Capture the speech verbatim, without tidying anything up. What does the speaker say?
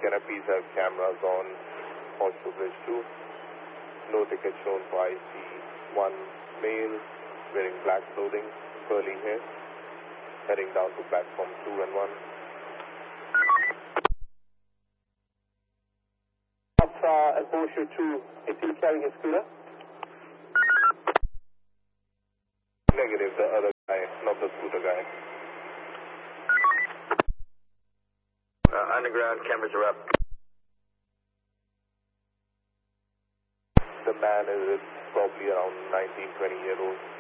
can I please have cameras on Horseshoe Bridge two? No ticket shown for I C one male, wearing black clothing, curly hair, heading down to platform two and one. Uh, at Horseshoe two, is he carrying a scooter? Negative, the other guy, not the scooter guy. Uh, underground, cameras are up. The man is probably around nineteen, twenty years old.